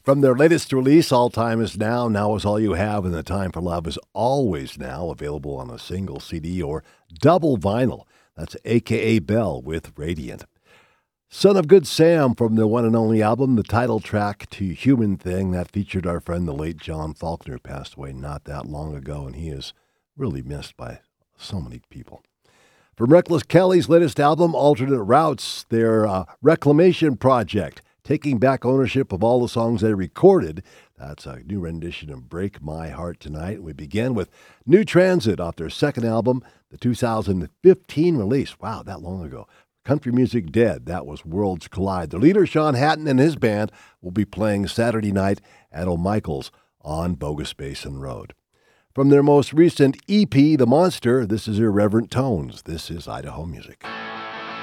From their latest release, All Time Is Now, Now Is All You Have, and The Time for Love Is Always Now, available on a single CD or double vinyl. That's A.K.A. Bell with Radiant. Son of Good Sam from the one and only album, the title track to Human Thing, that featured our friend, the late John Faulkner, who passed away not that long ago, and he is really missed by so many people. From Reckless Kelly's latest album, Alternate Routes, their reclamation project, taking back ownership of all the songs they recorded. That's a new rendition of Break My Heart Tonight. We begin with New Transit off their second album, the 2015 release. Wow, that long ago. Country Music Dead, that was Worlds Collide. The leader, Sean Hatton, and his band will be playing Saturday night at O'Michael's on Bogus Basin Road. From their most recent EP, The Monster, this is Irreverent Tones. This is Idaho Music.